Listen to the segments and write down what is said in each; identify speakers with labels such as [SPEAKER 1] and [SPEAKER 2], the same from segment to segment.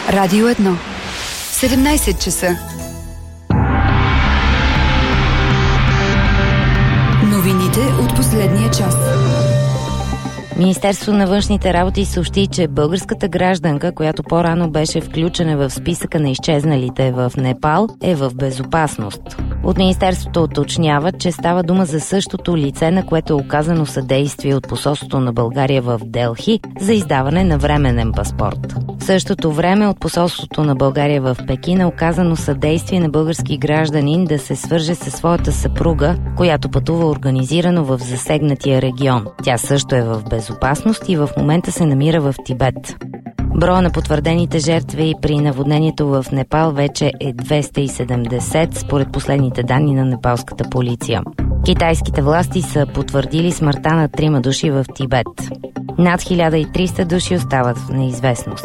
[SPEAKER 1] Радио 1. 17 часа. Новините от последния час.
[SPEAKER 2] Министерството на външните работи съобщи, че българската гражданка, която по-рано беше включена в списъка на изчезналите в Непал, е в безопасност. От Министерството уточняват, че става дума за същото лице, на което е оказано съдействие от посолството на България в Делхи за издаване на временен паспорт. В същото време от посолството на България в Пекин е оказано съдействие на български гражданин да се свърже със своята съпруга, която пътува организирано в засегнатия регион. Тя също е в безопасност и в момента се намира в Тибет. Броя на потвърдените жертви при наводнението в Непал вече е 270, според последните данни на непалската полиция. Китайските власти са потвърдили смъртта на 3 души в Тибет. Над 1300 души остават в неизвестност.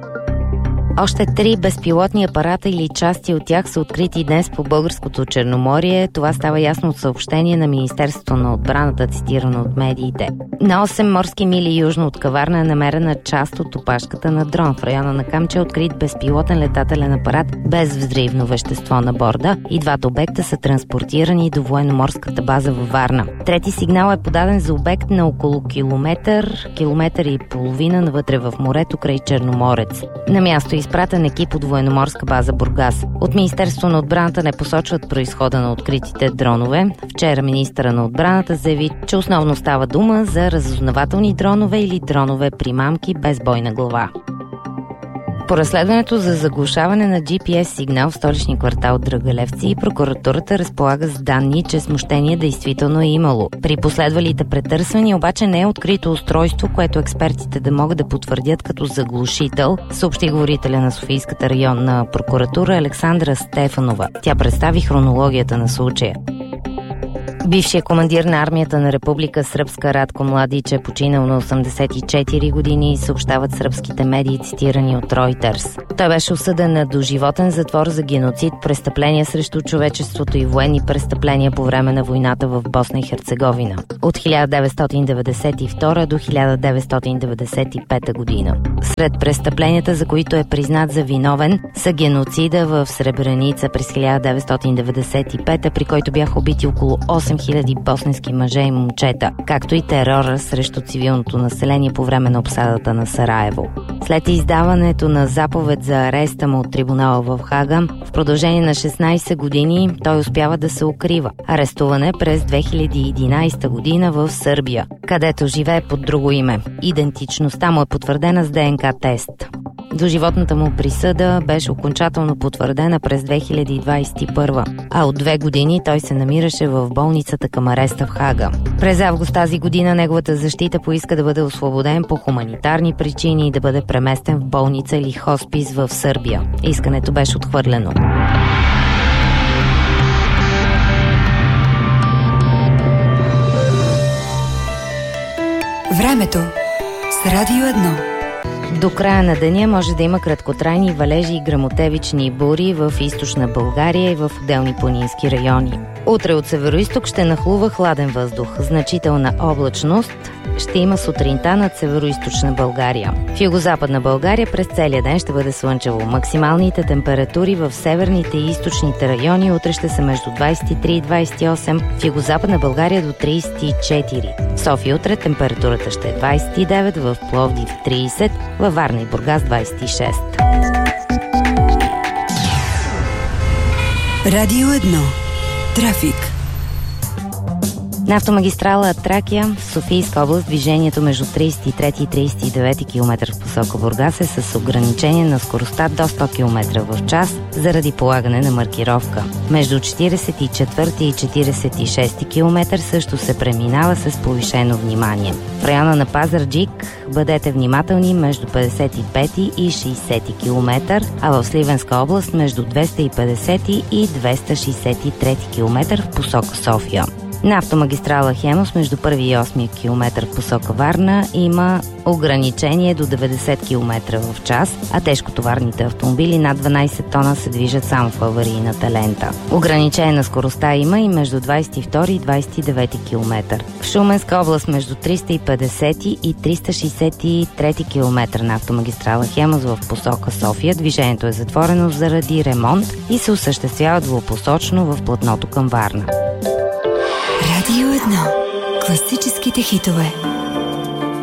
[SPEAKER 2] Още 3 безпилотни апарата или части от тях са открити днес по българското Черноморие. Това става ясно от съобщение на Министерството на отбраната, цитирано от медиите. На 8 морски мили южно от Каварна е намерена част от опашката на дрон. В района на Камча е открит безпилотен летателен апарат без взривно вещество на борда и двата обекта са транспортирани до военноморската база във Варна. Трети сигнал е подаден за обект на около километър и половина навътре в морето край Черноморец. На място изпратен екип от военноморска база Бургас. От Министерството на отбраната не посочват произхода на откритите дронове. Вчера министъра на отбраната заяви, че основно става дума за разузнавателни дронове или дронове примамки без бойна глава. По разследването за заглушаване на GPS сигнал в столични квартал Драгалевци, прокуратурата разполага с данни, че смущение действително е имало. При последвалите претърсвания обаче не е открито устройство, което експертите да могат да потвърдят като заглушител, съобщи говорителя на Софийската районна прокуратура Александра Стефанова. Тя представи хронологията на случая. Бившият командир на армията на Република Сръбска Радко Младич е починал на 84 години, съобщават сръбските медии, цитирани от Reuters. Той беше осъден на доживотен затвор за геноцид, престъпления срещу човечеството и военни престъпления по време на войната в Босна и Херцеговина от 1992 до 1995 година. Сред престъпленията, за които е признат за виновен, са геноцида в Сребреница през 1995, при който бяха убити около 8000 босненски мъже и момчета, както и терора срещу цивилното население по време на обсадата на Сараево. След издаването на заповед за ареста му от трибунала в Хага, в продължение на 16 години той успява да се укрива. Арестуване през 2011 година в Сърбия, където живее под друго име. Идентичността му е потвърдена с ДНК тест. Доживотната му присъда беше окончателно потвърдена през 2021, а от 2 години той се намираше в болницата към ареста в Хага. През август тази година неговата защита поиска да бъде освободен по хуманитарни причини и да бъде преместен в болница или хоспис в Сърбия. Искането беше отхвърлено.
[SPEAKER 1] Времето с Радио 1.
[SPEAKER 2] До края на деня може да има краткотрайни валежи и гръмотевични бури в източна България и в отделни планински райони. Утре от североизток ще нахлува хладен въздух. Значителна облачност ще има сутринта над североизточна България. В югозападна България през целия ден ще бъде слънчево. Максималните температури в северните и източните райони утре ще са между 23 и 28, в югозападна България до 34. В София утре температурата ще е 29, в Пловдив 30, във Варна и Бургас 26.
[SPEAKER 1] Радио 1. Трафик.
[SPEAKER 2] На автомагистрала Тракия в Софийска област движението между 33 и 39 км в посока Бургас е с ограничение на скоростта до 100 км в час заради полагане на маркировка. Между 44 и 46 км също се преминава с повишено внимание. В района на Пазарджик бъдете внимателни между 55 и 60 км, а в Сливенска област между 250 и 263 км в посока София. На автомагистрала Хемус между 1 и 8 км в посока Варна има ограничение до 90 км в час, а тежкотоварните автомобили над 12 тона се движат само в аварийната лента. Ограничение на скоростта има и между 22 и 29 км. В Шуменска област между 350 и 363 км на автомагистрала Хемус в посока София движението е затворено заради ремонт и се осъществява двупосочно в платното към Варна.
[SPEAKER 1] Радио 1. Класическите хитове.